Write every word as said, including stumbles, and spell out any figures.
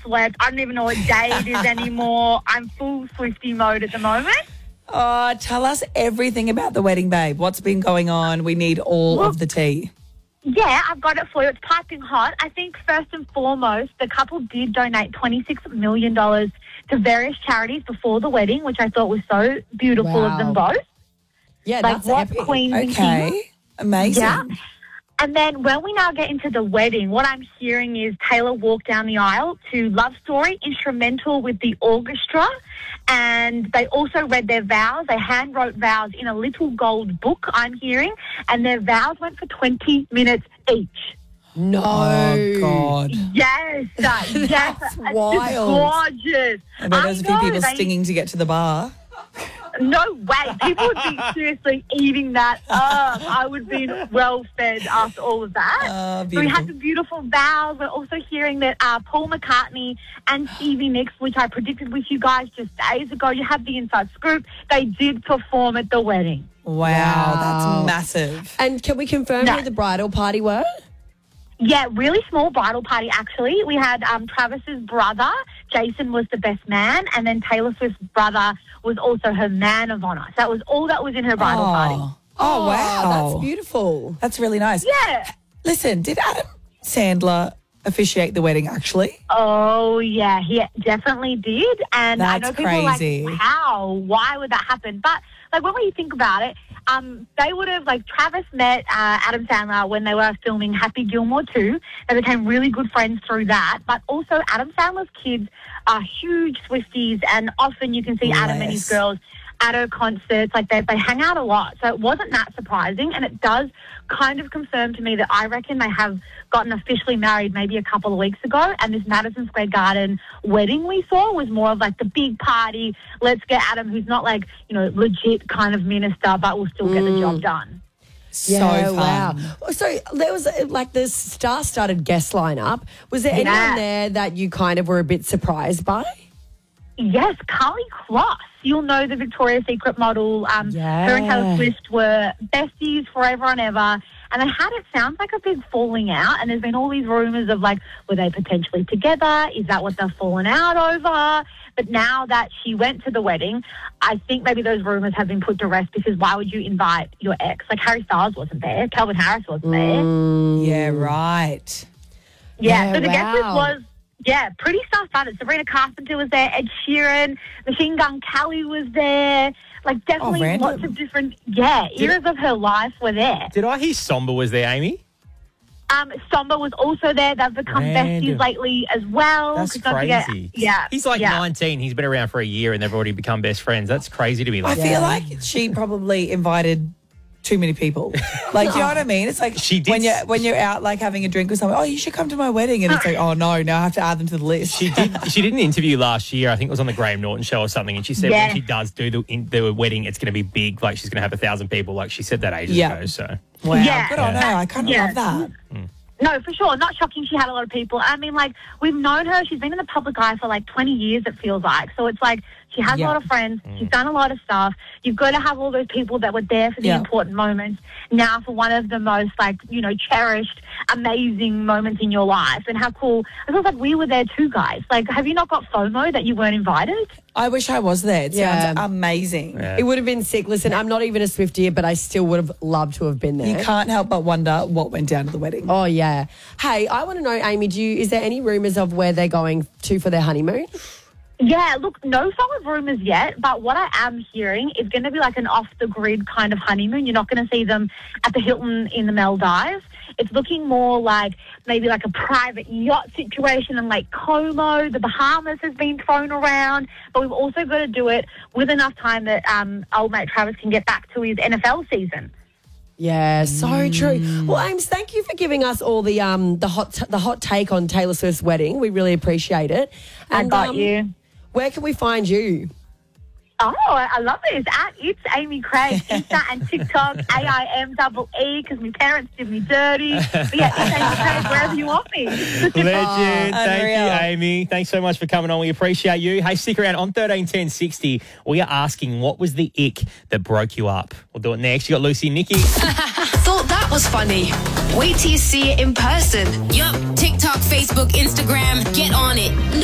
slept. I don't even know what day it is anymore. I'm full Swiftie mode at the moment. Oh, tell us everything about the wedding, babe. What's been going on? We need all Well, of the tea. Yeah, I've got it for you. It's piping hot. I think first and foremost, the couple did donate twenty-six million dollars to various charities before the wedding, which I thought was so beautiful Wow. of them both. Yeah, Like that's what epic. queen and king. Okay. Amazing. Yeah. And then when we now get into the wedding, what I'm hearing is Taylor walked down the aisle to Love Story, instrumental with the orchestra. And they also read their vows. They hand wrote vows in a little gold book, I'm hearing. And their vows went for twenty minutes each. No. Oh, God. Yes. Uh, yes. That's It's wild. gorgeous. I know there's a few know, people they- stinging to get to the bar. No way. People would be seriously eating that up. I would be well fed after all of that. Oh, so we had beautiful. the beautiful vows. We're also hearing that uh, Paul McCartney and Stevie Nicks, which I predicted with you guys just days ago, you had the inside scoop, they did perform at the wedding. Wow, Wow. that's massive. And can we confirm No. who the bridal party were? Yeah, really small bridal party, actually. We had um, Travis's brother, Jason, was the best man, and then Taylor Swift's brother was also her man of honour. So that was all that was in her bridal party. Oh, oh, wow. That's beautiful. That's really nice. Yeah. Listen, did Adam Sandler officiate the wedding, actually? Oh, yeah, he definitely did. And I That's know people are crazy. like, how? Why would that happen? But, like, when we think about it, um, they would have, like, Travis met uh, Adam Sandler when they were filming Happy Gilmore two. They became really good friends through that. But also, Adam Sandler's kids are huge Swifties, and often you can see Adam and his Yes. girls at her concerts. Like, they, they hang out a lot. So it wasn't that surprising, and it does kind of confirm to me that I reckon they have gotten officially married maybe a couple of weeks ago, and this Madison Square Garden wedding we saw was more of like the big party, let's get Adam, who's not like, you know, legit kind of minister, but will still get the job done. So yeah, fun. wow. So there was uh, like the star-studded guest lineup. Was there anyone Yeah. there that you kind of were a bit surprised by? Yes, Carly Kloss. You'll know the Victoria's Secret model. Um, Yeah. Her and Taylor Swift were besties forever and ever. And they had, it sounds like a big falling out. And there's been all these rumours of like, were they potentially together? Is that what they're falling out over? But now that she went to the wedding, I think maybe those rumours have been put to rest, because why would you invite your ex? Like Harry Styles wasn't there. Calvin Harris wasn't there. Yeah, right. Yeah, Yeah, so the guest list wow. was, yeah, pretty star-studded. Sabrina Carpenter was there, Ed Sheeran, Machine Gun Kelly was there. Like, definitely random. lots of different, yeah, eras of her life were there. Did I hear Somber was there, Amy? Um, Somber was also there. They've become Random. besties lately as well. That's 'Cause don't forget- crazy. yeah. He's like yeah. nineteen. He's been around for a year and they've already become best friends. That's crazy to me. I Like, feel like she probably invited too many people. Like, you know what I mean? It's like She did when you're s- when you're out like having a drink with someone, oh, you should come to my wedding. And it's like, oh, no, now I have to add them to the list. She did. She did an interview last year. I think it was on the Graham Norton show or something. And she said Yeah. when she does do the in, the wedding, it's going to be big. Like she's going to have a thousand people. Like she said that ages Yeah. ago. So Wow, Yeah. good on her. I kind of Yeah. love that. No, for sure. Not shocking she had a lot of people. I mean, like, we've known her. She's been in the public eye for like twenty years, it feels like. So it's like she has Yeah. a lot of friends. She's done a lot of stuff. You've got to have all those people that were there for the Yeah. important moments now for one of the most, like, you know, cherished, amazing moments in your life. And how cool. It feels like we were there too, guys. Like, have you not got FOMO that you weren't invited? I wish I was there. It Yeah. sounds amazing. Yeah. It would have been sick. Listen, I'm not even a Swiftie, but I still would have loved to have been there. You can't help but wonder what went down at the wedding. Oh, yeah. Hey, I want to know, Amy, do you, is there any rumours of where they're going to for their honeymoon? Yeah, look, no solid rumours yet, but what I am hearing is going to be like an off-the-grid kind of honeymoon. You're not going to see them at the Hilton in the Maldives. It's looking more like maybe like a private yacht situation in Lake Como. The Bahamas has been thrown around, but we've also got to do it with enough time that um, old mate Travis can get back to his N F L season. Yeah, so true. Well, Ames, thank you for giving us all the um the hot the hot take on Taylor Swift's wedding. We really appreciate it. I And, got um, you. Where can we find you? Oh, I I love this. At It's Amy Craig, Insta and TikTok, A I M double E, because my parents did me dirty. But yeah, it's Amy Craig, wherever you want me. legend. Thank unreal. you, Amy. Thanks so much for coming on. We appreciate you. Hey, stick around on thirteen ten sixty. We are asking, what was the ick that broke you up? We'll do it next. You got Lucy and Nikki. Thought that was funny. Wait till you see it in person. Yup, TikTok, Facebook, Instagram, get on it.